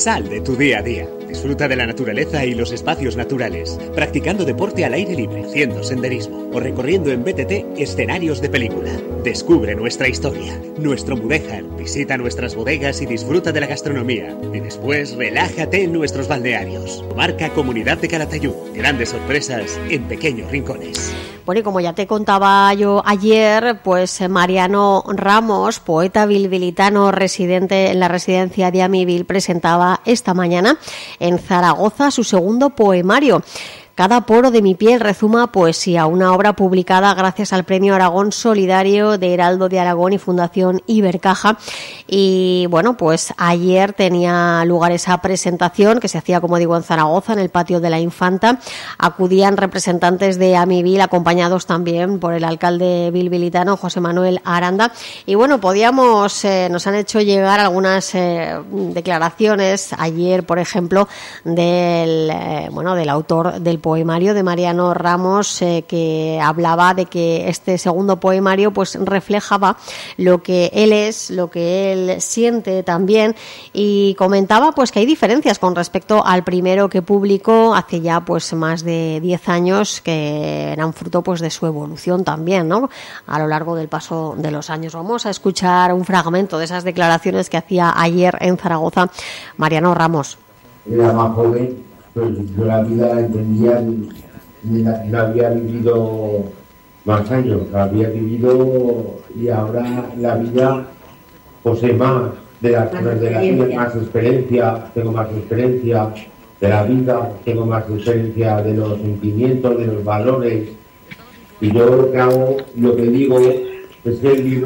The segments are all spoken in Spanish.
Sal de tu día a día. Disfruta de la naturaleza y los espacios naturales, practicando deporte al aire libre, haciendo senderismo o recorriendo en BTT escenarios de película. Descubre nuestra historia, nuestro Mudéjar, visita nuestras bodegas y disfruta de la gastronomía. Y después relájate en nuestros balnearios. Marca Comunidad de Calatayud. Grandes sorpresas en pequeños rincones. Bueno, y como ya te contaba yo ayer, pues Mariano Ramos, poeta bilbilitano residente en la residencia de Amivil, presentaba esta mañana en Zaragoza su segundo poemario. Cada poro de mi piel rezuma poesía, una obra publicada gracias al Premio Aragón Solidario de Heraldo de Aragón y Fundación Ibercaja. Y bueno, pues ayer tenía lugar esa presentación que se hacía, como digo, en Zaragoza, en el patio de la Infanta. Acudían representantes de Amivil, acompañados también por el alcalde bilbilitano, José Manuel Aranda. Y bueno, nos han hecho llegar algunas declaraciones ayer, por ejemplo, del autor del poemario de Mariano Ramos, que hablaba de que este segundo poemario pues reflejaba lo que él es, lo que él siente también, y comentaba pues que hay diferencias con respecto al primero que publicó hace ya pues más de 10 años, que eran fruto pues de su evolución también, ¿no?, a lo largo del paso de los años. Vamos a escuchar un fragmento de esas declaraciones que hacía ayer en Zaragoza Mariano Ramos. Era más joven, pues yo la vida la entendía, la había vivido más años, la había vivido, y ahora la vida posee más de las cosas de la vida, más experiencia, tengo más experiencia de la vida, tengo más experiencia de los sentimientos, de los valores, y yo lo que hago, lo que digo es que el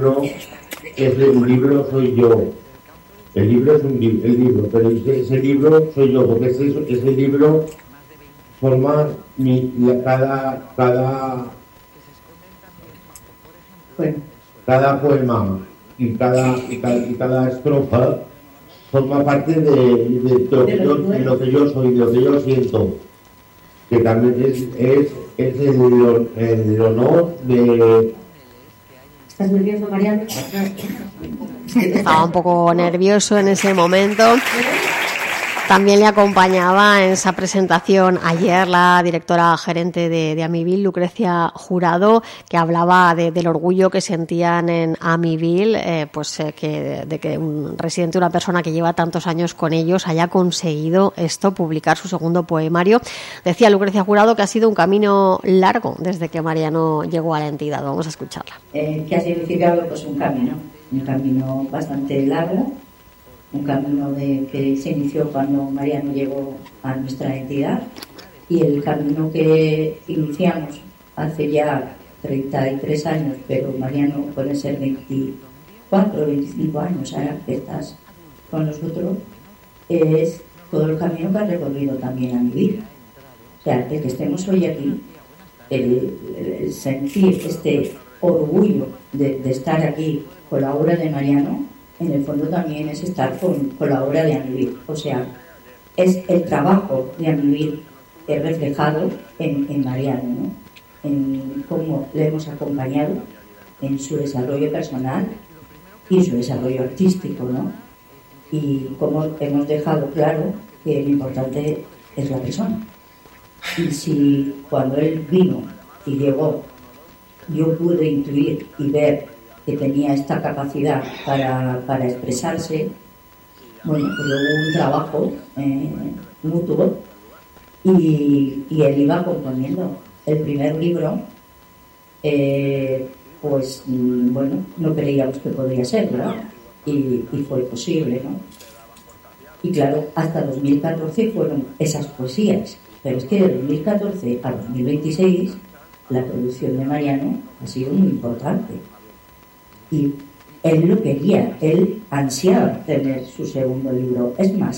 libro soy yo. El libro es el libro, pero ese libro soy yo, porque ese libro forma cada poema y cada estrofa forma parte de lo que yo soy, de lo que yo siento, que también es el honor de... ¿Estás nervioso, Mariano? Estaba un poco nervioso en ese momento. También le acompañaba en esa presentación ayer la directora gerente de Amivil, Lucrecia Jurado, que hablaba del orgullo que sentían en Amivil, de que un residente, una persona que lleva tantos años con ellos, haya conseguido esto, publicar su segundo poemario. Decía Lucrecia Jurado que ha sido un camino largo desde que Mariano llegó a la entidad. Vamos a escucharla. ¿Qué ha significado? Pues un camino bastante largo. Un camino que se inició cuando Mariano llegó a nuestra entidad, y el camino que iniciamos hace ya 33 años, pero Mariano puede ser 24 o 25 años ahora que estás con nosotros, es todo el camino que has recorrido también a vivir. O sea, el que estemos hoy aquí, el sentir este orgullo de estar aquí con la obra de Mariano, en el fondo también es estar con la obra de Amivil. O sea, es el trabajo de Amivil reflejado en Mariano, ¿no?, en cómo le hemos acompañado en su desarrollo personal y su desarrollo artístico, ¿no?, y cómo hemos dejado claro que lo importante es la persona. Y si cuando él vino y llegó yo pude intuir y ver que tenía esta capacidad para expresarse, bueno, pues hubo un trabajo mutuo, y él iba componiendo. El primer libro, no creíamos que podría ser, ¿verdad? Y fue posible, ¿no? Y claro, hasta 2014 fueron esas poesías, pero es que de 2014 a 2026 la producción de Mariano ha sido muy importante. Y él lo quería, él ansiaba tener su segundo libro. Es más,